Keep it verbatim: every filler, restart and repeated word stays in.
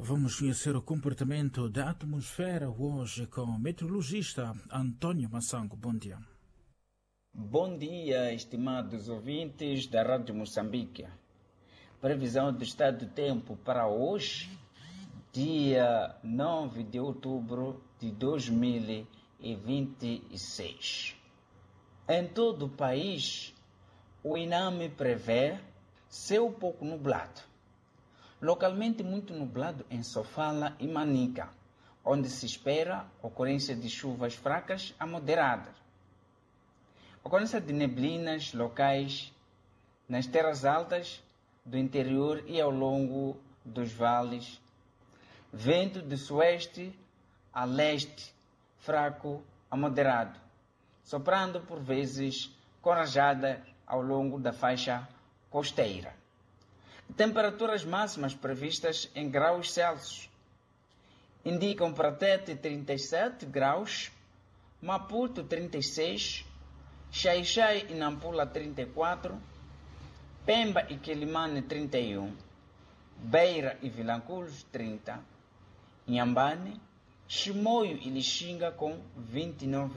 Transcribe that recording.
Vamos conhecer o comportamento da atmosfera hoje com o meteorologista Antônio Massango. Bom dia. Bom dia, estimados ouvintes da Rádio Moçambique. Previsão do estado do tempo para hoje, dia nove de outubro de dois mil e vinte e seis. Em todo o país, o INAME prevê céu pouco nublado. Localmente muito nublado em Sofala e Manica, onde se espera ocorrência de chuvas fracas a moderadas. Ocorrência de neblinas locais nas terras altas do interior e ao longo dos vales. Vento de sueste a leste, fraco a moderado, soprando por vezes com rajada ao longo da faixa costeira. Temperaturas máximas previstas em graus Celsius indicam para Tete trinta e sete graus, Maputo trinta e seis, Xai-Xai e Nampula trinta e quatro, Pemba e Quelimane trinta e um, Beira e Vilanculos trinta, Inhambane, Chimoio e Lixinga com vinte e nove